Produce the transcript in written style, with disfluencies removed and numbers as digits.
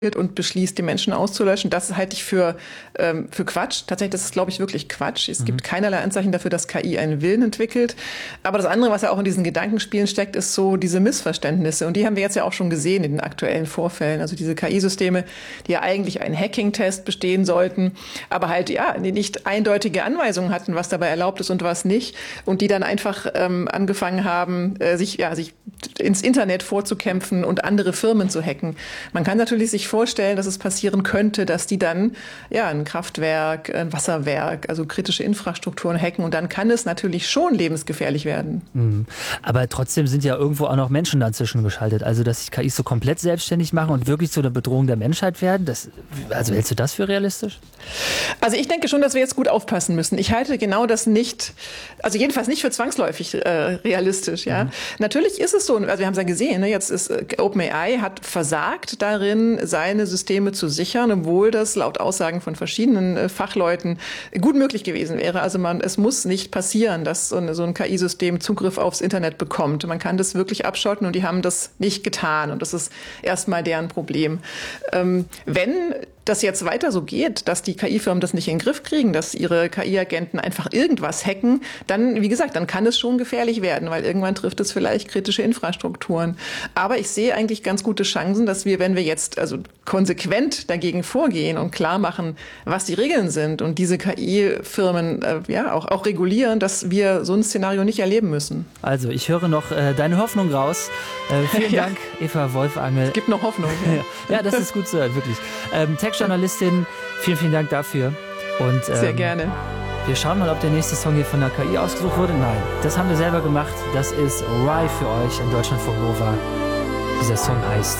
und beschließt, die Menschen auszulöschen. Das halte ich für Quatsch. Tatsächlich, das ist, glaube ich, wirklich Quatsch. Es gibt keinerlei Anzeichen dafür, dass KI einen Willen entwickelt. Aber das andere, was ja auch in diesen Gedankenspielen steckt, ist so diese Missverständnisse. Und die haben wir jetzt ja auch schon gesehen in den aktuellen Vorfällen. Also diese KI-Systeme, die ja eigentlich einen Hacking-Test bestehen sollten, aber halt nicht eindeutige Anweisungen hatten, was dabei erlaubt ist und was nicht. Und die dann einfach angefangen haben, sich ins Internet vorzukämpfen und andere Firmen zu hacken. Man kann natürlich sich vorstellen, dass es passieren könnte, dass die dann ein Kraftwerk, ein Wasserwerk, also kritische Infrastrukturen hacken und dann kann es natürlich schon lebensgefährlich werden. Aber trotzdem sind ja irgendwo auch noch Menschen dazwischen geschaltet. Also dass sich KIs so komplett selbstständig machen und wirklich zu einer Bedrohung der Menschheit werden, also hältst du das für realistisch? Also ich denke schon, dass wir jetzt gut aufpassen müssen. Ich halte genau das nicht, also jedenfalls nicht für zwangsläufig realistisch. Ja, natürlich ist es so. Also wir haben es ja gesehen. Jetzt ist OpenAI hat versagt darin, seine Systeme zu sichern, obwohl das laut Aussagen von verschiedenen Fachleuten gut möglich gewesen wäre. Also es muss nicht passieren, dass so ein KI-System Zugriff aufs Internet bekommt. Man kann das wirklich abschotten und die haben das nicht getan. Und das ist erstmal deren Problem. Wenn das jetzt weiter so geht, dass die KI-Firmen das nicht in den Griff kriegen, dass ihre KI-Agenten einfach irgendwas hacken, dann, wie gesagt, dann kann es schon gefährlich werden, weil irgendwann trifft es vielleicht kritische Infrastrukturen. Aber ich sehe eigentlich ganz gute Chancen, dass wir, wenn wir jetzt also konsequent dagegen vorgehen und klar machen, was die Regeln sind und diese KI-Firmen auch regulieren, dass wir so ein Szenario nicht erleben müssen. Also ich höre noch deine Hoffnung raus. Vielen Dank, Eva Wolfangel. Es gibt noch Hoffnung. Ja, das ist gut zu hören, wirklich. Tech-Journalistin, vielen, vielen Dank dafür. Und, sehr gerne. Wir schauen mal, ob der nächste Song hier von der KI ausgesucht wurde. Nein, das haben wir selber gemacht. Das ist Rye für euch in Deutschlandfunk Nova. Dieser Song heißt